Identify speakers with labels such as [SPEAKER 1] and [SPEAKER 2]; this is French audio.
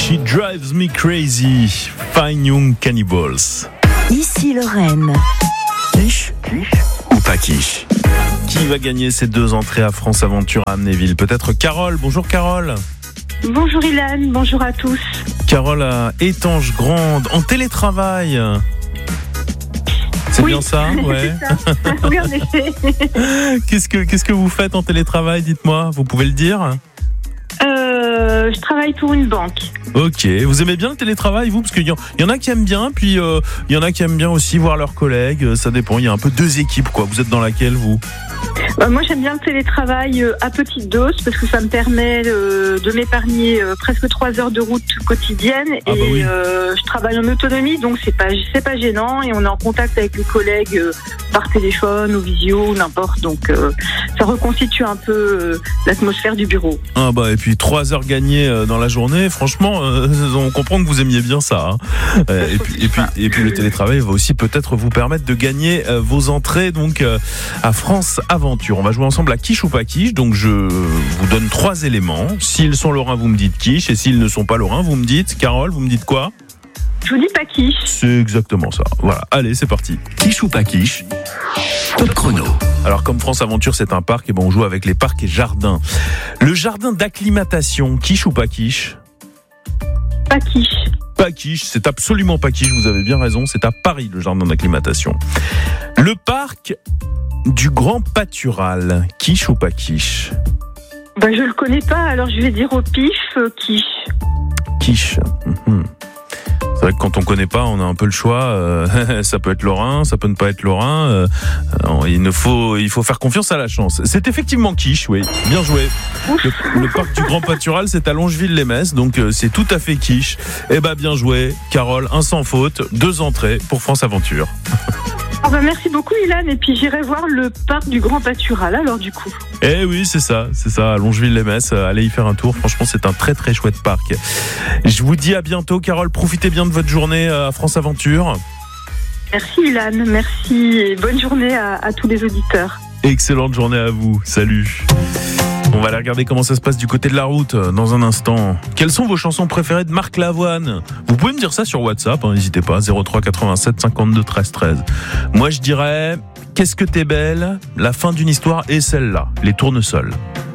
[SPEAKER 1] She Drives Me Crazy, Fine Young Cannibals.
[SPEAKER 2] Ici Lorraine.
[SPEAKER 3] Quiche ou pas quiche?
[SPEAKER 1] Qui va gagner ces 2 entrées à France Aventure à Amnéville? Peut-être Carole. Bonjour Carole.
[SPEAKER 4] Bonjour Ilan, bonjour à tous.
[SPEAKER 1] Carole à Étanges Grande, en télétravail. C'est
[SPEAKER 4] oui,
[SPEAKER 1] bien ça, ouais.
[SPEAKER 4] C'est ça. Oui, en effet.
[SPEAKER 1] Qu'est-ce que vous faites en télétravail, dites-moi, vous pouvez le dire?
[SPEAKER 4] Je travaille pour une banque.
[SPEAKER 1] Ok, vous aimez bien le télétravail, vous? Parce qu'il y en a qui aiment bien, puis il y en a qui aiment bien aussi voir leurs collègues, ça dépend, il y a un peu 2 équipes, quoi. Vous êtes dans laquelle, vous?
[SPEAKER 4] Moi, j'aime bien le télétravail à petite dose parce que ça me permet de m'épargner presque 3 heures de route quotidienne
[SPEAKER 1] Ah bah oui.
[SPEAKER 4] je travaille en autonomie, donc c'est pas gênant et on est en contact avec les collègues par téléphone ou visio ou n'importe, donc ça reconstitue un peu l'atmosphère du bureau.
[SPEAKER 1] Ah bah, et puis 3 heures gagnées dans la journée, franchement, on comprend que vous aimiez bien ça. Hein. Et puis le télétravail va aussi peut-être vous permettre de gagner vos entrées donc à France Aventure. On va jouer ensemble à quiche ou pas quiche. Donc je vous donne 3 éléments. S'ils sont lorrains, vous me dites quiche, et s'ils ne sont pas lorrains, vous me dites Carole, vous me dites quoi?
[SPEAKER 4] Je vous dis pas quiche.
[SPEAKER 1] C'est exactement ça. Voilà, allez, c'est parti.
[SPEAKER 3] Quiche ou pas quiche? Top chrono.
[SPEAKER 1] Alors comme France Aventure c'est un parc, et on joue avec les parcs et jardins. Le jardin d'acclimatation, quiche ou pas quiche?
[SPEAKER 4] Pas quiche.
[SPEAKER 1] Pas quiche, c'est absolument pas quiche, vous avez bien raison, c'est à Paris le jardin d'acclimatation. Le parc du Grand Pâtural, quiche ou pas quiche?
[SPEAKER 4] Ben, je le connais pas, alors je vais dire au pif quiche.
[SPEAKER 1] Quiche. C'est vrai que quand on connaît pas, on a un peu le choix. Ça peut être lorrain, ça peut ne pas être lorrain. Il faut faire confiance à la chance. C'est effectivement quiche, oui. Bien joué. Le parc du Grand Pâtural, c'est à Longeville-les-Metz, donc c'est tout à fait quiche. Eh ben, bien joué, Carole, 1 sans faute, 2 entrées pour France Aventure.
[SPEAKER 4] Ah ben merci beaucoup Ilan, et puis j'irai voir le parc du Grand Pâtural alors du coup.
[SPEAKER 1] Eh oui, c'est ça, à Longeville-les-Metz. Allez y faire un tour, franchement c'est un très très chouette parc. Je vous dis à bientôt Carole, profitez bien de votre journée à France Aventure.
[SPEAKER 4] Merci Ilan, merci et bonne journée à tous les auditeurs.
[SPEAKER 1] Excellente journée à vous, salut. On va aller regarder comment ça se passe du côté de la route dans un instant. Quelles sont vos chansons préférées de Marc Lavoine? Vous pouvez me dire ça sur WhatsApp, n'hésitez pas, 03 87 52 13 13. Moi je dirais Qu'est-ce que t'es belle, La fin d'une histoire et celle-là, Les Tournesols.